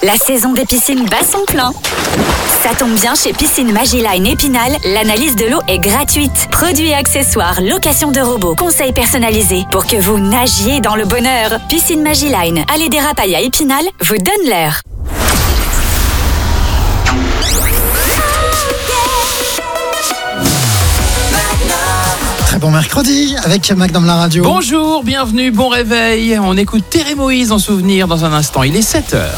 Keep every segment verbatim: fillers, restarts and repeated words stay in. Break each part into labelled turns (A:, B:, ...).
A: La saison des piscines bat son plein. Ça tombe bien, chez Piscine Magiline Épinal, l'analyse de l'eau est gratuite. Produits et accessoires, location de robots, conseils personnalisés pour que vous nagiez dans le bonheur. Piscine Magiline, allée des Rapailles à Épinal, vous donne l'heure.
B: Très bon mercredi avec Magnum la radio.
C: Bonjour, bienvenue, bon réveil. On écoute Terre Moïse en souvenir dans un instant. Il est sept heures.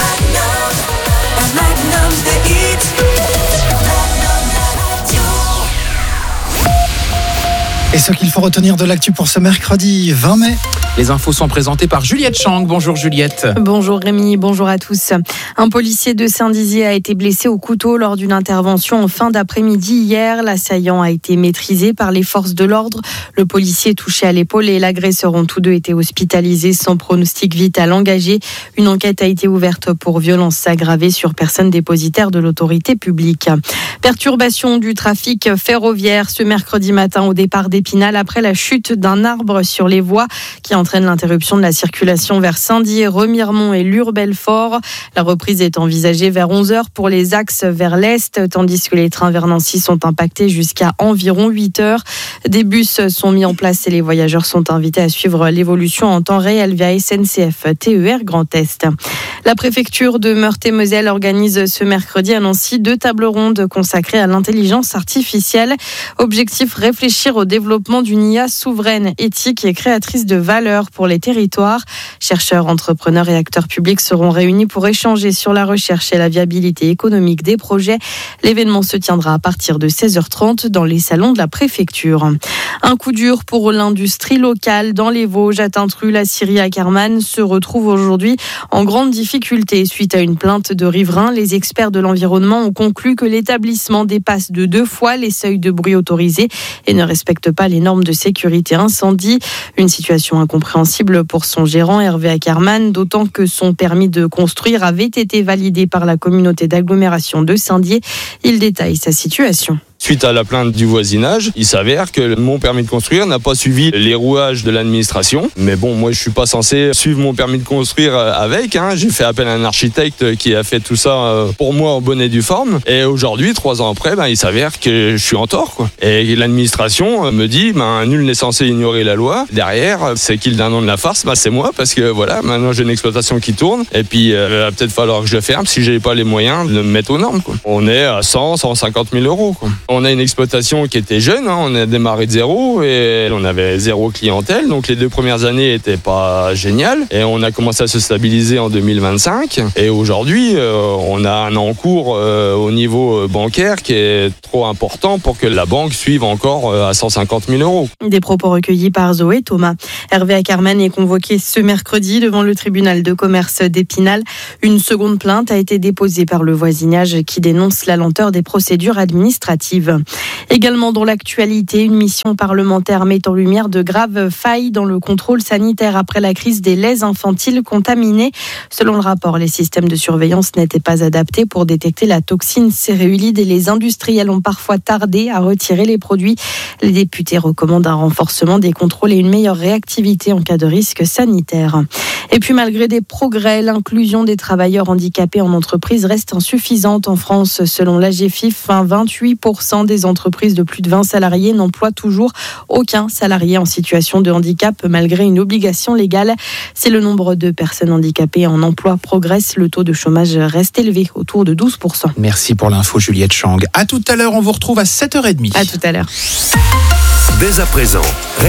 B: Et ce qu'il faut retenir de l'actu pour ce mercredi vingt mai.
C: Les infos sont présentées par Juliette Chang. Bonjour Juliette.
D: Bonjour Rémi, bonjour à tous. Un policier de Saint-Dizier a été blessé au couteau lors d'une intervention en fin d'après-midi hier. L'assaillant a été maîtrisé par les forces de l'ordre. Le policier touché à l'épaule et l'agresseur ont tous deux été hospitalisés sans pronostic vital engagé. Une enquête a été ouverte pour violence aggravée sur personne dépositaire de l'autorité publique. Perturbation du trafic ferroviaire ce mercredi matin au départ d'Épinal après la chute d'un arbre sur les voies qui entraîne l'interruption de la circulation vers Saint-Dié, Remiremont et Lure-Belfort. La reprise est envisagée vers onze heures pour les axes vers l'est, tandis que les trains vers Nancy sont impactés jusqu'à environ huit heures. Des bus sont mis en place et les voyageurs sont invités à suivre l'évolution en temps réel via S N C F T E R Grand Est. La préfecture de Meurthe-et-Moselle organise ce mercredi à Nancy deux tables rondes consacrées à l'intelligence artificielle. Objectif, réfléchir au développement d'une I A souveraine, éthique et créatrice de valeur pour les territoires. Chercheurs, entrepreneurs et acteurs publics seront réunis pour échanger sur la recherche et la viabilité économique des projets. L'événement se tiendra à partir de seize heures trente dans les salons de la préfecture. Un coup dur pour l'industrie locale dans les Vosges. À Tintru, la scierie Ackermann se retrouve aujourd'hui en grande difficulté suite à une plainte de riverains. Les experts de l'environnement ont conclu que l'établissement dépasse de deux fois les seuils de bruit autorisés et ne respecte pas les normes de sécurité incendie. Une situation incompréhensible pour son gérant Hervé Ackermann, d'autant que son permis de construire avait été validé par la communauté d'agglomération de Saint-Dié. Il détaille sa situation.
E: Suite à la plainte du voisinage, il s'avère que mon permis de construire n'a pas suivi les rouages de l'administration. Mais bon, moi je suis pas censé suivre mon permis de construire avec. Hein. J'ai fait appel à un architecte qui a fait tout ça pour moi en bonne et due forme. Et aujourd'hui, trois ans après, ben, il s'avère que je suis en tort, quoi. Et l'administration me dit, ben, nul n'est censé ignorer la loi. Derrière, c'est qui le dindon de la farce? Ben, c'est moi, parce que voilà, maintenant j'ai une exploitation qui tourne. Et puis, euh, il va peut-être falloir que je ferme si j'ai pas les moyens de me mettre aux normes, quoi. On est à cent, cent cinquante mille euros, quoi. On a une exploitation qui était jeune, hein, on a démarré de zéro et on avait zéro clientèle, donc les deux premières années n'étaient pas géniales et on a commencé à se stabiliser en deux mille vingt-cinq et aujourd'hui euh, on a un encours euh, au niveau bancaire qui est trop important pour que la banque suive encore euh, à cent cinquante mille euros.
D: Des propos recueillis par Zoé Thomas. Hervé Ackermann est convoqué ce mercredi devant le tribunal de commerce d'Épinal. Une seconde plainte a été déposée par le voisinage qui dénonce la lenteur des procédures administratives. Également dans l'actualité, une mission parlementaire met en lumière de graves failles dans le contrôle sanitaire après la crise des laits infantiles contaminés. Selon le rapport, les systèmes de surveillance n'étaient pas adaptés pour détecter la toxine céréulide et les industriels ont parfois tardé à retirer les produits. Les députés recommandent un renforcement des contrôles et une meilleure réactivité en cas de risque sanitaire. Et puis malgré des progrès, l'inclusion des travailleurs handicapés en entreprise reste insuffisante en France. Selon l'A G F I F, vingt-huit pour cent des entreprises de plus de vingt salariés n'emploient toujours aucun salarié en situation de handicap malgré une obligation légale. Si le nombre de personnes handicapées en emploi progresse, le taux de chômage reste élevé, autour de douze pour cent.
C: Merci pour l'info Juliette Chang. À tout à l'heure, on vous retrouve à sept heures trente.
D: À tout à l'heure.
F: Dès à présent.